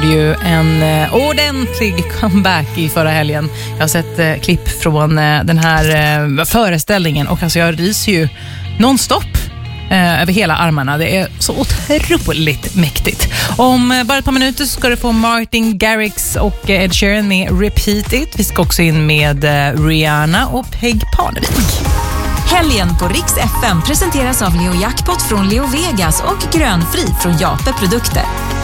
ju en ordentlig comeback i förra helgen. Jag har sett klipp från den här föreställningen och alltså jag ryser ju nonstop över hela armarna. Det är så otroligt mäktigt. Om bara ett par minuter så ska du få Martin Garrix och Ed Sheeran med Repeat It. Vi ska också in med Rihanna och Peg Parnevik. Helgen på Rix FM presenteras av Leo Jackpot från Leo Vegas och Grönfri från Jape Produkter.